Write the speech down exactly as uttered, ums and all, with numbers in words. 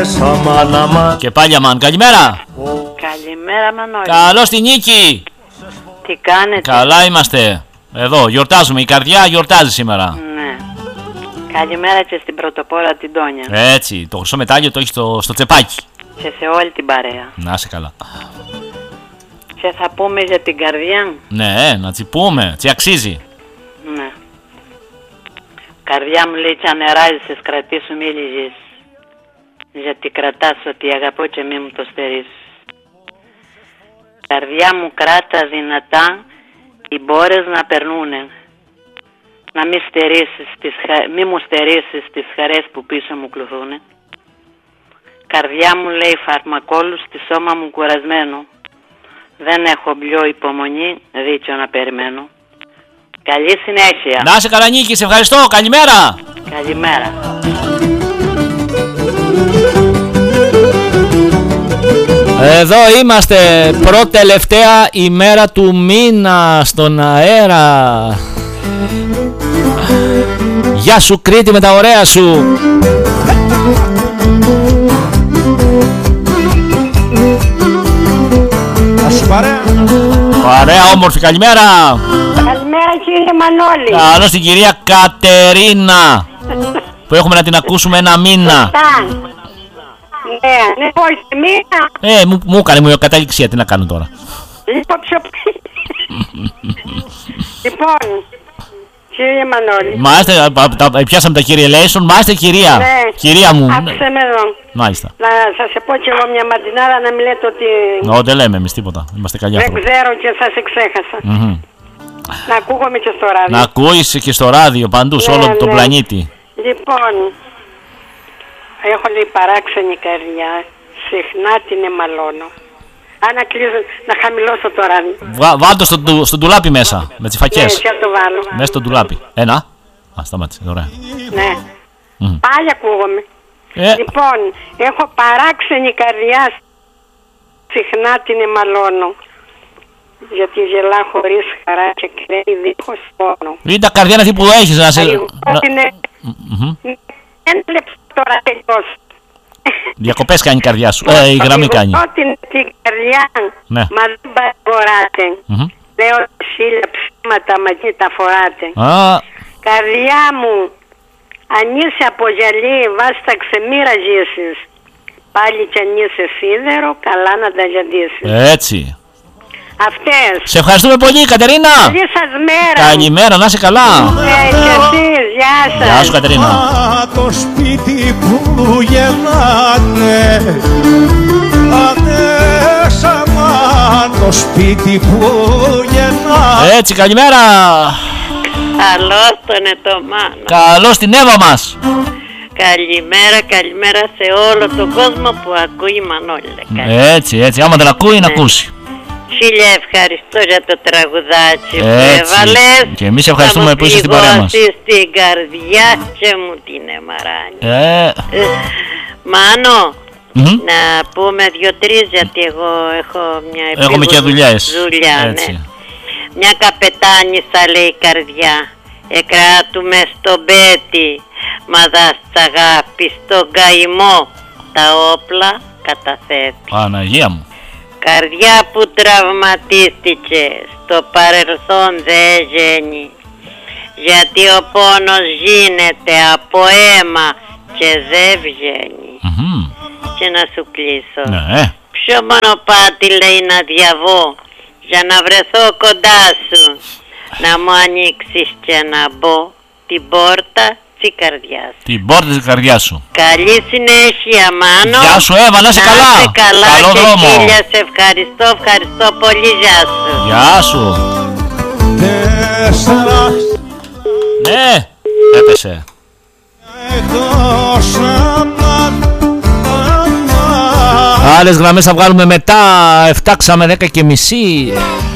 Και πάλι αμάν. Καλημέρα. Καλημέρα Μανώλη. Καλώς τη νίκη. Τι κάνετε? Καλά είμαστε. Εδώ γιορτάζουμε. Η καρδιά γιορτάζει σήμερα. Ναι. Καλημέρα και στην πρωτοπόρα την Τόνια. Έτσι. Το χρυσό μετάλλιο το έχει στο, στο τσεπάκι. Και σε όλη την παρέα. Να είσαι καλά. Και θα πούμε για την καρδιά. Ναι, να τσι πούμε. Τσι αξίζει. Ναι. Καρδιά μου λέει, αν εράζεις, κρατήσου μη λυγείς. Γιατί κρατάς ότι αγαπώ και μη μου το στερείς. Καρδιά μου κράτα δυνατά οι μπόρες να περνούνε. Να μη, στερήσεις τις, μη μου στερήσεις τις χαρές που πίσω μου κλουθούνε. Καρδιά μου λέει φαρμακόλου στη σώμα μου κουρασμένο. Δεν έχω μπλιό υπομονή, δίκιο να περιμένω. Καλή συνέχεια. Να είσαι καλά Νίκη, σε ευχαριστώ. Καλημέρα. Καλημέρα. Εδώ είμαστε, πρώτη-τελευταία ημέρα του μήνα στον αέρα. Γεια σου Κρήτη με τα ωραία σου. Παρέα. Παρέα όμορφη, καλημέρα. Καλημέρα κύριε Μανώλη. Καλώς την κυρία Κατερίνα που έχουμε να την ακούσουμε ένα μήνα. Ναι, ναι, όχι μήνα. Ε, μου, μου έκανε μου η κατάληξία, τι να κάνω τώρα. Λοιπόν, πιο... λοιπόν, κύριε Μανώλη. Μάλιστα, πιάσαμε τα κύριε Λέισον. Μάλιστα κυρία. Ναι. Κυρία μου. Άκουσε με εδώ. Μάλιστα. Να σας πω και εγώ μια μαντινάρα να μην λέτε ότι... Ω, δεν λέμε εμείς τίποτα. Είμαστε καλοί άνθρωποι. Δεν ξέρω και σας εξέχασα. Mm-hmm. Να ακούγομαι και στο ράδιο. Να ακούεις και στο ράδιο παντού, σε ναι, όλο ναι. τον πλανήτη. Λοιπόν, έχω λέει παράξενη καρδιά, συχνά την εμαλώνω. Αν να κλείσω, να χαμηλώσω το ράδιο. Βα, βάλτο στο, στο, στο ντουλάπι μέσα, με τις φακές. Ναι, το βάλω. Μέσα στο ντουλάπι. Ένα. Α, σταμάτησε, ωραία. Ναι. Mm. Πάλι ακούγομαι. Ε. Λοιπόν, έχω παράξενη καρδιά, συχνά την εμαλώνω. Γιατί γελά χωρίς χαρά και κρέει δίχως πόνο. Είναι τα καρδιά αυτή που έχεις να σε... Είναι... Ένα λεπτό τώρα τελειώσω. Διακοπές κάνει η καρδιά σου, ε, η γραμμή κάνει. Ότι την καρδιά, ναι. Μα δεν παρηγοράτε. Mm-hmm. Λέω χίλια ψήματα μαζί τα φοράτε. Α. Καρδιά μου, αν είσαι από γυαλί, βάσταξε μη ραζίσεις. Πάλι κι αν είσαι σίδερο, καλά να τα γιαντήσεις. Έτσι. Αυτές. Σε ευχαριστούμε πολύ Κατερίνα. Καλή σας μέρα. Καλημέρα, να είσαι καλά. Ε, και εσείς, γεια σας. Γεια σου Κατερίνα. Το σπίτι που γεννάτε, αδέσαμα το σπίτι που γεννάτε. Έτσι, καλημέρα. Καλώς τον ετωμάνο. Καλώς την Εύα μας. Καλημέρα, καλημέρα σε όλο τον κόσμο που ακούει η Μανώλη. Έτσι, έτσι, άμα δεν ακούει, να ακούσει. Χίλια ευχαριστώ για το τραγουδάκι που έβαλες. Και εμείς ευχαριστούμε που είσαι στην παρέα μας. Στην καρδιά και μου την εμαράνει. Ε. Ε, Μάνο, mm-hmm. να πούμε δύο-τρεις γιατί εγώ έχω μια επίγουσα έχουμε και δουλειές. Δουλειά, ναι. Μια καπετάνισσα λέει καρδιά, εκράτουμε στον πέτη, μα δας αγάπη στον καημό, τα όπλα καταθέτει. Παναγία μου. Καρδιά που τραυματίστηκε, στο παρελθόν δεν γένει, γιατί ο πόνος γίνεται από αίμα και δεν βγαίνει. Mm-hmm. Και να σου κλείσω. Ναι. Ποιο μονοπάτι λέει να διαβώ, για να βρεθώ κοντά σου, να μου ανοίξεις και να μπω την πόρτα της καρδιάς. Την πόρτα της καρδιάς σου. Καλή συνέχεια Μάνο. Γεια σου Εύα, να είσαι καλά. Να είσαι καλά. Καλό και δρόμο. Χίλια σε ευχαριστώ, ευχαριστώ πολύ. Γεια σου. Γεια σου. Ναι, έπεσε. Άλλες γραμμές θα βγάλουμε μετά, εφτάξαμε δέκα και μισή.